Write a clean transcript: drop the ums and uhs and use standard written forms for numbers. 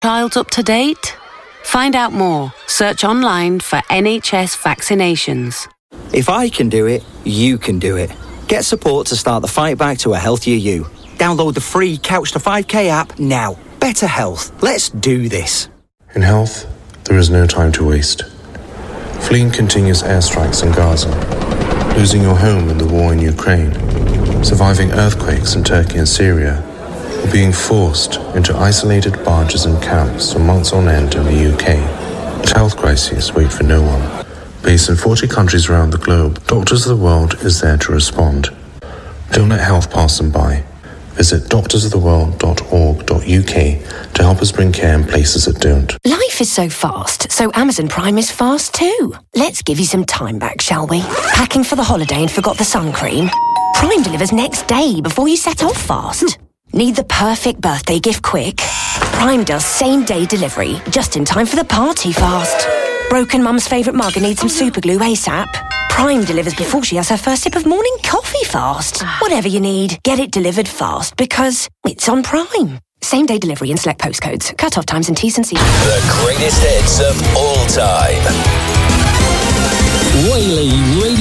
Child's up to date? Find out more. Search online for NHS vaccinations. If I can do it, you can do it. Get support to start the fight back to a healthier you. Download the free Couch to 5K app now. Better health. Let's do this. In health, there is no time to waste. Fleeing continuous airstrikes in Gaza, losing your home in the war in Ukraine, surviving earthquakes in Turkey and Syria, or being forced into isolated barges and camps for months on end in the UK. But health crises wait for no one. Based in 40 countries around the globe, Doctors of the World is there to respond. Don't let health pass them by. Visit doctorsoftheworld.org.uk to help us bring care in places that don't. Life is so fast, so Amazon Prime is fast too. Let's give you some time back, shall we? Packing for the holiday and forgot the sun cream? Prime delivers next day before you set off fast. Need the perfect birthday gift quick? Prime does same-day delivery, just in time for the party fast. Broken mum's favourite mug and needs some super glue ASAP? Prime delivers before she has her first sip of morning coffee fast. Whatever you need, get it delivered fast because it's on Prime. Same-day delivery in select postcodes. Cut-off times and T's and C's. The greatest hits of all time. Whaley Radio.